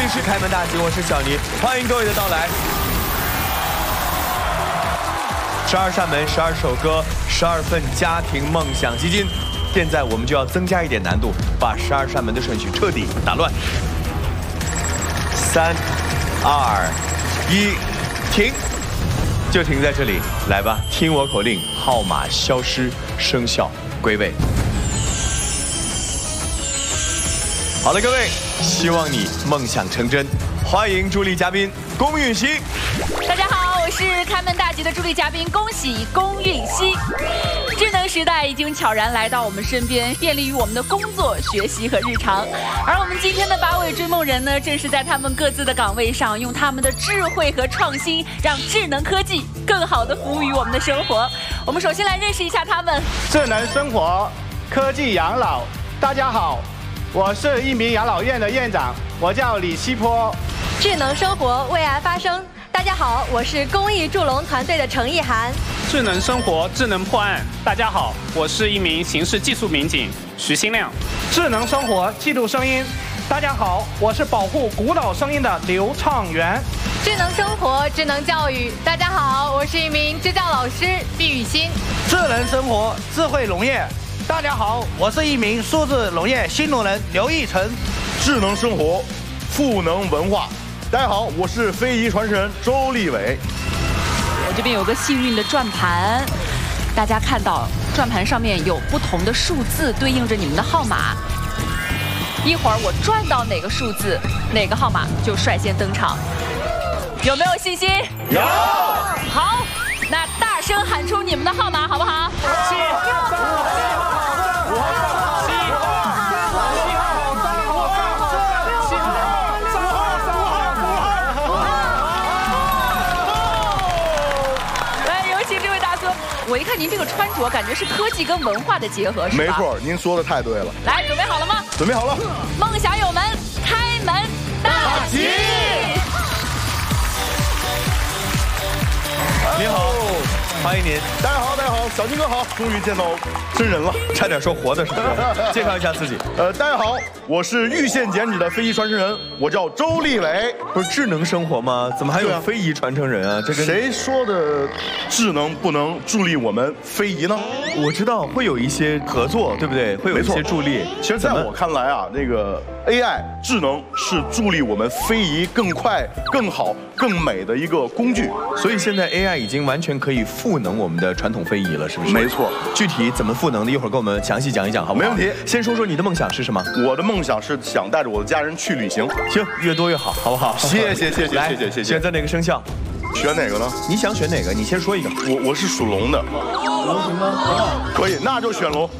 是开门大吉，我是小尼，欢迎各位的到来。12扇门，12首歌，12份家庭梦想基金。现在我们就要增加一点难度，把12扇门的顺序彻底打乱。3、2、1，停，就停在这里。来吧，听我口令，号码消失，生效归位。好了，各位，希望你梦想成真。欢迎助力嘉宾龚允熙。 大家好，我是开门大吉的助力嘉宾，恭喜龚允熙。智能时代已经悄然来到我们身边，便利于我们的工作、学习和日常。而我们今天的8位追梦人呢，正是在他们各自的岗位上，用他们的智慧和创新，让智能科技更好地服务于我们的生活。我们首先来认识一下他们。 智能生活，科技养老。大家好，我是一名养老院的院长，我叫李希波。 智能生活，为爱发声。大家好，我是公益助龙团队的程意涵。 智能生活，智能破案。大家好，我是一名刑事技术民警徐新亮。 智能生活，记录声音。大家好，我是保护古老声音的刘畅元。 智能生活，智能教育。大家好，我是一名支教老师毕雨欣。 智能生活，智慧农业。大家好，我是一名数字农业新农人刘义成。 智能生活，赋能文化。大家好，我是非遗传人周立伟。 我这边有个幸运的转盘，大家看到转盘上面有不同的数字对应着你们的号码。一会儿我转到哪个数字，哪个号码就率先登场。有没有信心？ 有。 好，那大声喊出你们的号码，好不好？7、我一看您这个穿着，感觉是科技跟文化的结合，是吧？ 没错，您说的太对了。 来，准备好了吗？ 准备好了。 梦想有门，开门大吉！ 您好，欢迎您。 大家好，大家好，小金哥好，终于见到真人了， 差点说活的，是不是？介绍一下自己。 大家好，我是玉县剪纸的非遗传承人，我叫周立伟。 不是智能生活吗？怎么还有非遗传承人啊？这跟谁说的智能不能助力我们非遗呢？ 我知道会有一些合作，对不对？会有一些助力。 其实在我看来啊，那个 AI 智能是助力我们非遗更快、更好、更美的一个工具。 所以现在 AI 已经完全可以赋能我们的传统非遗了，是不是？ 没错。 具体怎么赋能的，一会儿跟我们详细讲一讲，好不好？ 没问题。 先说说你的梦想是什么？ 我的梦想是想带着我的家人去旅行。 行，越多越好，好不好？ 谢谢。 选择哪个生肖？ 选哪个呢？ 你想选哪个？你先说一个。 我是属龙的。龙行吗？可以，那就选龙。